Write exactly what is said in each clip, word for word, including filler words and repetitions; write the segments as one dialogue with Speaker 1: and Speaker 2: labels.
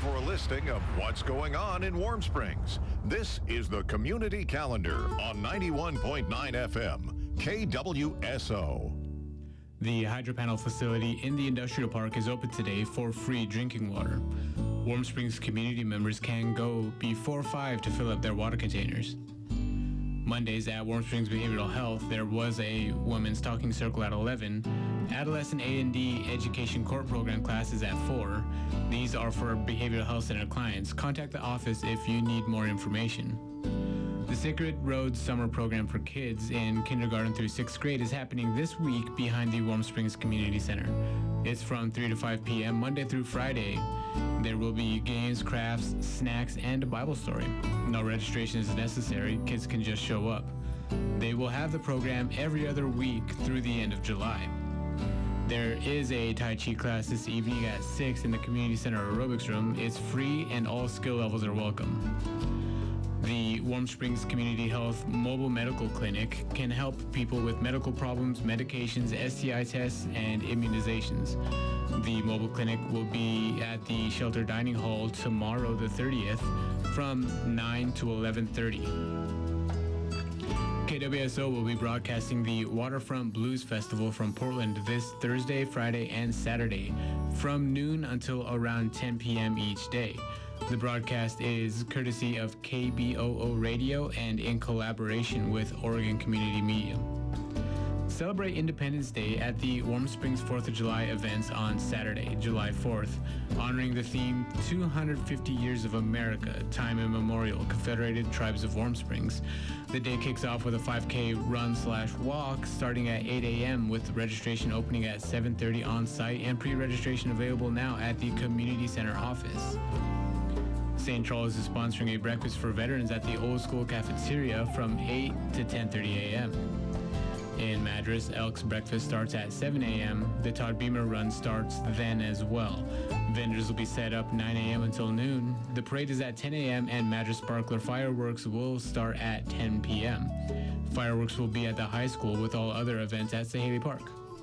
Speaker 1: for a listing of what's going on in Warm Springs. This is the Community Calendar on ninety-one point nine F M, K W S O.
Speaker 2: The hydropanel facility in the industrial park is open today for free drinking water. Warm Springs community members can go before five to fill up their water containers. Mondays at Warm Springs Behavioral Health, there was a women's talking circle at eleven, adolescent A and D education court program classes at four. These are for Behavioral Health Center clients. Contact the office if you need more information. The Sacred Road Summer Program for kids in kindergarten through sixth grade is happening this week behind the Warm Springs Community Center. It's from three to five p.m. Monday through Friday. There will be games, crafts, snacks, and a Bible story. No registration is necessary. Kids can just show up. They will have the program every other week through the end of July. There is a Tai Chi class this evening at six in the Community Center aerobics room. It's free and all skill levels are welcome. The Warm Springs Community Health Mobile Medical Clinic can help people with medical problems, medications, S T I tests, and immunizations. The mobile clinic will be at the Shelter Dining Hall tomorrow the thirtieth from nine to eleven thirty. K W S O will be broadcasting the Waterfront Blues Festival from Portland this Thursday, Friday, and Saturday from noon until around ten p.m. each day. The broadcast is courtesy of K B O O Radio and in collaboration with Oregon Community Media. Celebrate Independence Day at the Warm Springs fourth of July events on Saturday, July fourth, honoring the theme two hundred fifty Years of America, Time Immemorial, Confederated Tribes of Warm Springs. The day kicks off with a five K run slash walk starting at eight a.m. with registration opening at seven thirty on site and pre-registration available now at the Community Center office. Saint Charles is sponsoring a breakfast for veterans at the Old School Cafeteria from eight to ten thirty a.m. In Madras, Elk's breakfast starts at seven a.m. The Todd Beamer run starts then as well. Vendors will be set up nine a.m. until noon. The parade is at ten a.m. and Madras Sparkler fireworks will start at ten p.m. Fireworks will be at the high school with all other events at Sahaley Park.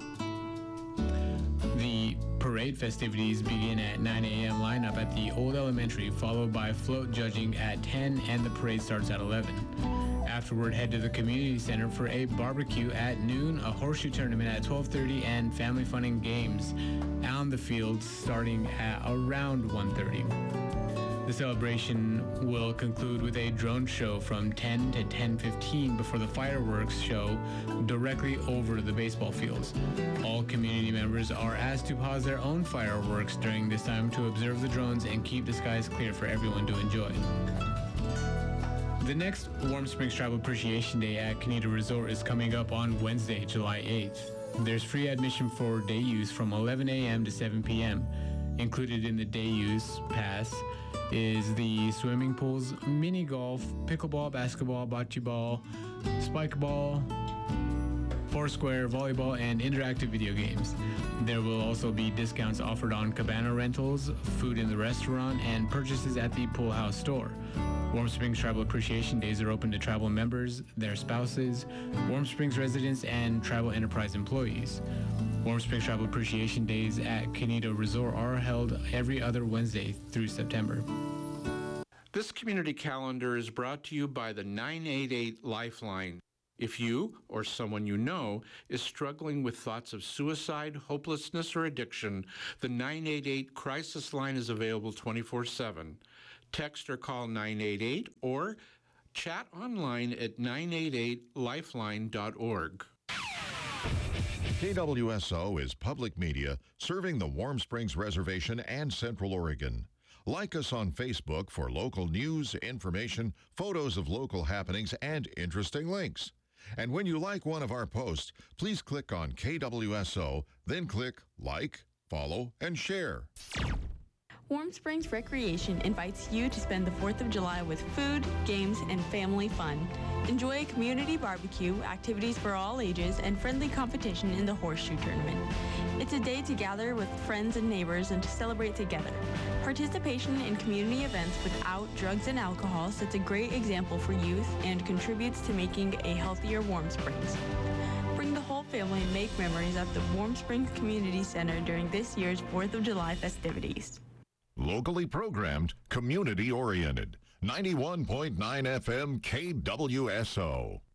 Speaker 2: The parade festivities begin at nine a.m. lineup at the Old Elementary, followed by float judging at ten, and the parade starts at eleven. Afterward, head to the Community Center for a barbecue at noon, a horseshoe tournament at twelve thirty, and family fun and games on the field starting at around one thirty. The celebration will conclude with a drone show from ten to ten fifteen before the fireworks show directly over the baseball fields. All community members are asked to pause their own fireworks during this time to observe the drones and keep the skies clear for everyone to enjoy. The next Warm Springs Tribal Appreciation Day at Canida Resort is coming up on Wednesday, July eighth. There's free admission for day use from eleven a.m. to seven p.m. Included in the day use pass is the swimming pools, mini golf, pickleball, basketball, bocce ball, spike ball, foursquare, volleyball, and interactive video games. There will also be discounts offered on cabana rentals, food in the restaurant, and purchases at the Pool House store. Warm Springs Tribal Appreciation Days are open to tribal members, their spouses, Warm Springs residents, and tribal enterprise employees. Warm Springs Tribal Appreciation Days at Canida Resort are held every other Wednesday through September.
Speaker 3: This community calendar is brought to you by the nine eight eight Lifeline. If you or someone you know is struggling with thoughts of suicide, hopelessness, or addiction, the nine eight eight Crisis Line is available twenty-four seven. Text or call nine eight eight or chat online at nine eight eight lifeline dot org.
Speaker 1: K W S O is public media serving the Warm Springs Reservation and Central Oregon. Like us on Facebook for local news, information, photos of local happenings, and interesting links. And when you like one of our posts, please click on K W S O, then click like, follow, and share.
Speaker 4: Warm Springs Recreation invites you to spend the fourth of July with food, games, and family fun. Enjoy a community barbecue, activities for all ages, and friendly competition in the horseshoe tournament. It's a day to gather with friends and neighbors and to celebrate together. Participation in community events without drugs and alcohol sets a great example for youth and contributes to making a healthier Warm Springs. Bring the whole family and make memories at the Warm Springs Community Center during this year's fourth of July festivities.
Speaker 1: Locally programmed, community-oriented. ninety-one point nine F M K W S O.